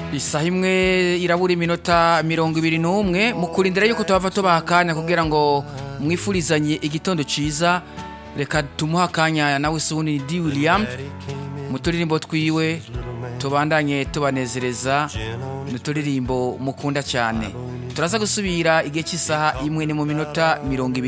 Isaha imwe irabura iminota 21 mu kurindira yuko tubava tubakanya kugira ngo mwifurizanye igitondo ciza. Reka tumuha akanya nawe Suni D William muturirimbo twiwe tubandanye tubanezereza n'uturirimbo mukunda cyane. Turaza gusubira igihe cy'isaha imwe ni mu minota 20.